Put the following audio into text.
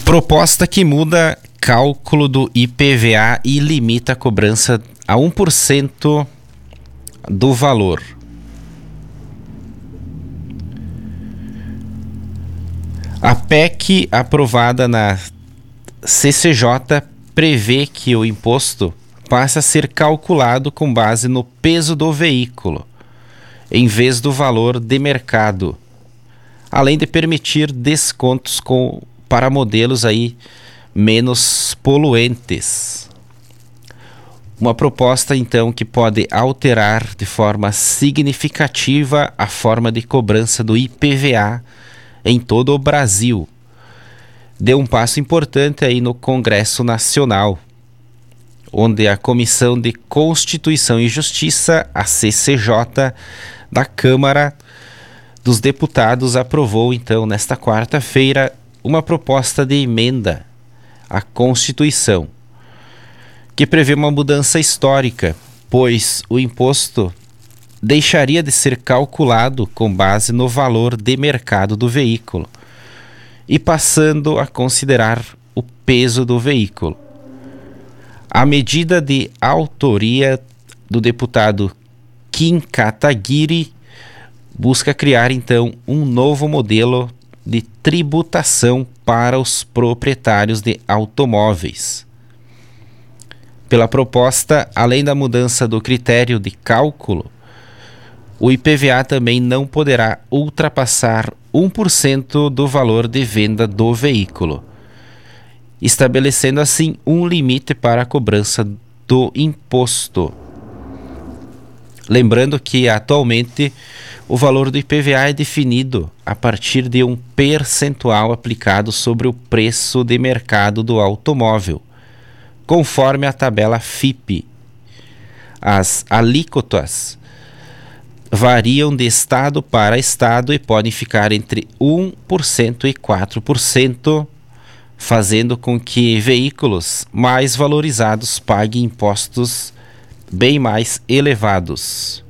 Proposta que muda cálculo do IPVA e limita a cobrança a 1% do valor. A PEC aprovada na CCJ prevê que o imposto passe a ser calculado com base no peso do veículo, em vez do valor de mercado, além de permitir descontos para modelos aí menos poluentes. Uma proposta, então, que pode alterar de forma significativa a forma de cobrança do IPVA em todo o Brasil. Deu um passo importante aí no Congresso Nacional, onde a Comissão de Constituição e Justiça, a CCJ, da Câmara dos Deputados aprovou, então, nesta quarta-feira, uma proposta de emenda à Constituição, que prevê uma mudança histórica, pois o imposto deixaria de ser calculado com base no valor de mercado do veículo e passando a considerar o peso do veículo. A medida de autoria do deputado Kim Kataguiri busca criar, então, um novo modelo de tributação para os proprietários de automóveis. Pela proposta, além da mudança do critério de cálculo, o IPVA também não poderá ultrapassar 1% do valor de venda do veículo, estabelecendo assim um limite para a cobrança do imposto. Lembrando que atualmente o valor do IPVA é definido a partir de um percentual aplicado sobre o preço de mercado do automóvel, conforme a tabela FIPE. As alíquotas variam de estado para estado e podem ficar entre 1% e 4%, fazendo com que veículos mais valorizados paguem impostos bem mais elevados.